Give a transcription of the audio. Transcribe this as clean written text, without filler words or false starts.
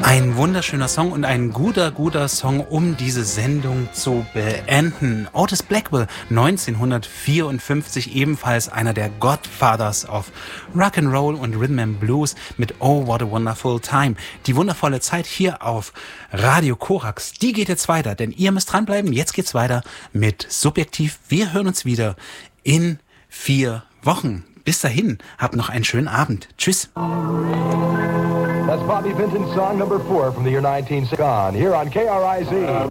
Ein wunderschöner Song und ein guter Song, um diese Sendung zu beenden. Otis Blackwell, 1954, ebenfalls einer der Godfathers of Rock'n'Roll und Rhythm and Blues mit Oh, What a Wonderful Time. Die wundervolle Zeit hier auf Radio Korax, die geht jetzt weiter, denn ihr müsst dranbleiben. Jetzt geht's weiter mit Subjektiv. Wir hören uns wieder in 4 Wochen. Bis dahin, habt noch einen schönen Abend. Tschüss. That's Bobby Vinton's song number 4 from the year 1960. Here on KRIZ.